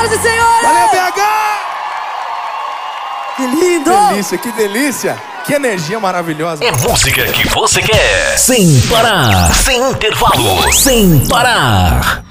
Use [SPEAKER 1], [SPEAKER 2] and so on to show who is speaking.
[SPEAKER 1] senhoras e senhores!
[SPEAKER 2] Valeu, BH!
[SPEAKER 1] Que lindo!
[SPEAKER 2] Que delícia, que delícia! Que energia maravilhosa!
[SPEAKER 3] É música que você quer. Sem parar, sem intervalo, sem parar.